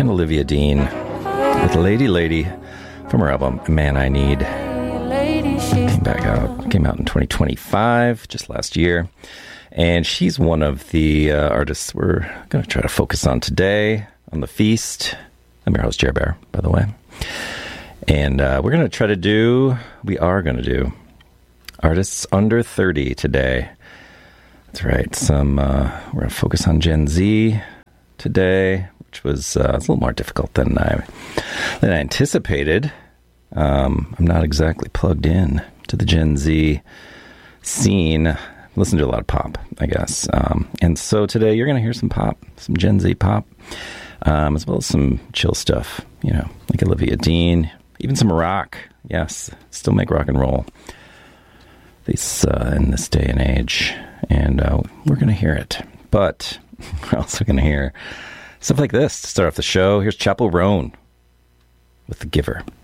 Olivia Dean with Lady Lady from her album Man I Need. Came out in 2025, just last year. And she's one of the artists we're going to try to focus on today on The Feast. I'm your host, Jer Bear, by the way. And we are going to do artists under 30 today. That's right. We're going to focus on Gen Z today, which was it's a little more difficult than I anticipated. I'm not exactly plugged in to the Gen Z scene. Listen to a lot of pop, I guess. And so today you're going to hear some pop, some Gen Z pop, as well as some chill stuff, like Olivia Dean, even some rock. Yes, still make rock and roll in this day and age. And we're going to hear it. But we're also going to hear stuff like this to start off the show. Here's Chappell Roan with The Giver.